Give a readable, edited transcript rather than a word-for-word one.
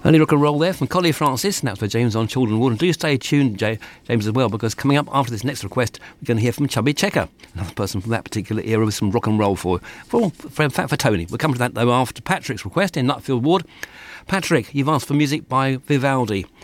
Early rock and roll there from Collie Francis, and that's for James on Children Ward. And do stay tuned, James, as well, because coming up after this next request, we're going to hear from Chubby Checker, another person from that particular era with some rock and roll for Tony. We'll come to that, though, after Patrick's request in Nutfield Ward. Patrick, you've asked for music by Vivaldi.